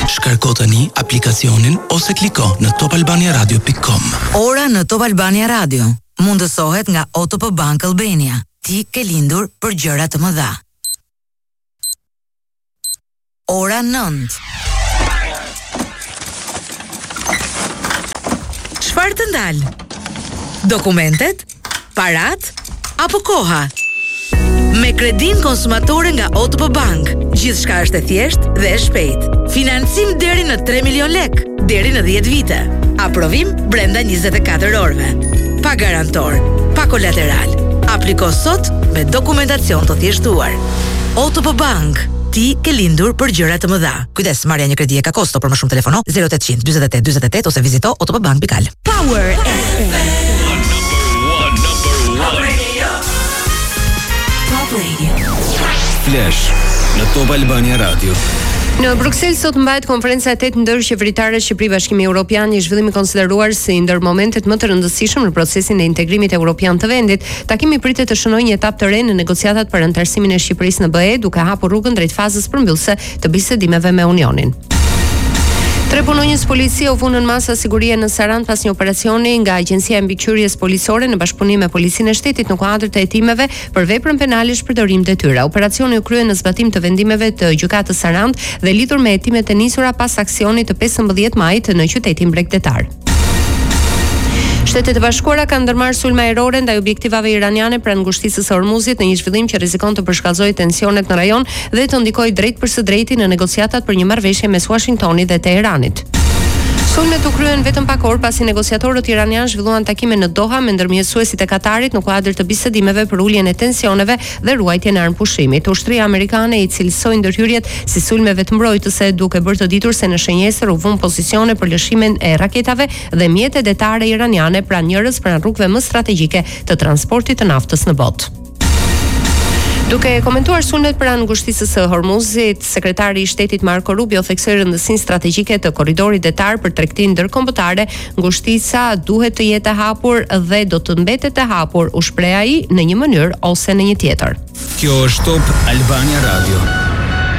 Shkarko tani aplikacionin ose kliko në topalbaniaradio.com. Ora në Top Albania Radio mundësohet nga OTP Bank Albania. Ti ke lindur për gjëra të mëdha. Ora 9. Çfarë të ndal? Dokumentet? Parat? Apo koha? Me kredin konsumatore nga OTP Bank, gjithçka është e thjeshtë dhe e shpejtë. Financim deri në 3 milion lek, deri në 10 vite. Aprovim brenda 24 orëve. Pa garantor, pa kolateral. Apliko sot me dokumentacion të thjeshtuar. OTP Bank. Ti ke lindur për gjëra të mëdha. Kujdes, marrja një kredi e ka kosto, për më shumë telefono 0800 48 48 ose vizito otpbank.al. Power FM. Top Radio. Flash në Top Albania Radio. Në Bruksel sot mbahet konferenca e 8 ndërshqipëritare Shqipëri-Bashkimi Evropian, një zhvillim i konsideruar si ndër momentet më të rëndësishëm në procesin e integrimit evropian të vendit. Takimi pritet të shënojë një etapë të re në negociatat për anëtarësimin e Shqipërisë në BE, duke hapur rrugën drejt fazës përmbyllëse të bisedimeve me Unionin. 3 punonjës policie u vunën masa sigurie në Sarand pas një operacioni nga Agjencia e Mbikëqyrjes Policore në bashkëpunim me Policinë e Shtetit në kuadër të hetimeve për veprën penale shpërdorim detyra. Operacioni u krye në zbatim të vendimeve të gjykatës Sarand dhe lidhur me hetimet e nisura pas aksionit të 15 majit në qytetin bregdetar. Shtetet e Bashkuara kanë ndërmarrë sulme ajrore ndaj objektivave iraniane pranë ngushtisë së Hormuzit në një zhvillim që rrezikon të përshkallëzojë tensionet në rajon dhe të ndikojë drejt për së drejti në negociatat për një marrëveshje mes Washingtonit dhe Teheranit. Sulmet u kryen vetëm pak orë pasi negociatorët iranian zhvilluan takime në Doha me ndërmjetësuesit e Katarit në kuadër të bisedimeve për uljen e tensioneve dhe ruajtjen e armëpushimit. Ushtria amerikane i cilësoi ndërhyrjet si sulmeve të mbrojtëse, duke bërë të ditur se në shenjesër u vun pozicione për lëshimin e raketave dhe mjetet detare iraniane pranë njërës pranë rrugëve më strategjike të transportit të naftës në botë. Duke komentuar sulmet pranë ngushtisë së Hormuzit, sekretari i Shtetit Marco Rubio theksoi rëndësinë strategjike të korridorit detar për tregtinë ndërkombëtare. Ngushtisa duhet të jetë e hapur dhe do të mbetet e hapur, u shpreh ai, në një mënyrë ose në një tjetër. Kjo është Top Albania Radio.